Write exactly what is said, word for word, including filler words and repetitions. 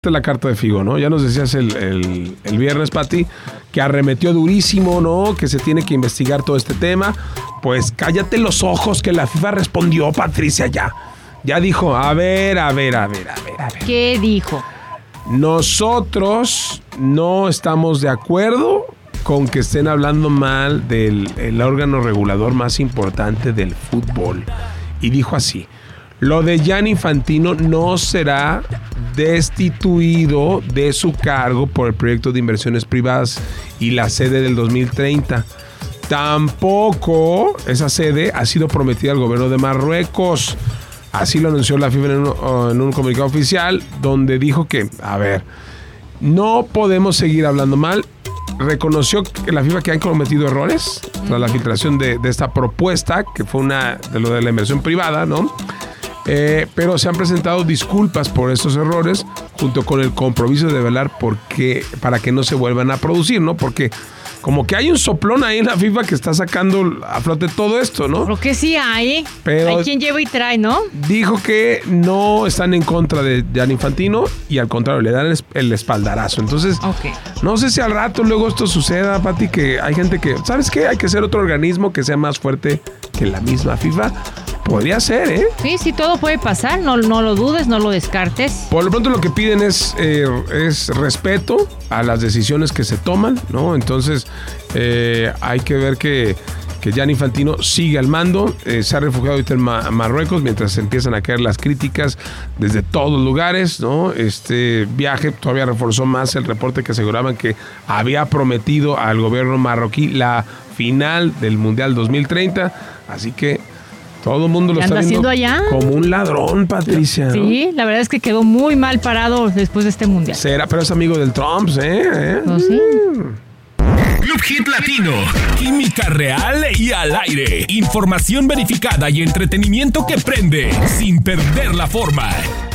La carta de Figo, ¿no? Ya nos decías el, el, el viernes, Pati, que arremetió durísimo, ¿no? Que se tiene que investigar todo este tema. Pues cállate los ojos, que la FIFA respondió, Patricia, ya. Ya dijo, a ver, a ver, a ver, a ver, a ver. ¿Qué dijo? Nosotros no estamos de acuerdo con que estén hablando mal del el órgano regulador más importante del fútbol. Y dijo así: lo de Gianni Infantino no será destituido de su cargo por el proyecto de inversiones privadas y la sede del dos mil treinta. Tampoco esa sede ha sido prometida al gobierno de Marruecos. Así lo anunció la FIFA en un, en un comunicado oficial, donde dijo que, a ver, no podemos seguir hablando mal. Reconoció que la FIFA que han cometido errores tras la filtración de, de esta propuesta, que fue una de lo de la inversión privada, ¿no? Eh, pero se han presentado disculpas por estos errores, junto con el compromiso de velar por qué, para que no se vuelvan a producir, ¿no? Porque como que hay un soplón ahí en la FIFA que está sacando a flote todo esto, ¿no? Creo que sí hay. Pero hay quien lleva y trae, ¿no? Dijo que no están en contra de Gianni Infantino y al contrario, le dan el espaldarazo. Entonces, okay. No sé si al rato luego esto suceda, Pati, que hay gente que, ¿sabes qué? Hay que ser otro organismo que sea más fuerte que la misma FIFA. Podría ser, ¿eh? Sí, sí, todo puede pasar, no, no lo dudes, no lo descartes. Por lo pronto lo que piden es, eh, es respeto a las decisiones que se toman, ¿no? Entonces eh, hay que ver que, que Gianni Infantino sigue al mando, eh, se ha refugiado ahorita en Ma- Marruecos mientras empiezan a caer las críticas desde todos lugares, ¿no? Este viaje todavía reforzó más el reporte que aseguraban que había prometido al gobierno marroquí la final del Mundial dos mil treinta, así que todo el mundo lo está viendo allá? Como un ladrón, Patricia. Sí, ¿no? La verdad es que quedó muy mal parado después de este mundial. Será, pero es amigo del Trump, ¿eh? ¿Eh? ¿Oh, sí? Club Hit Latino, química real y al aire, información verificada y entretenimiento que prende sin perder la forma.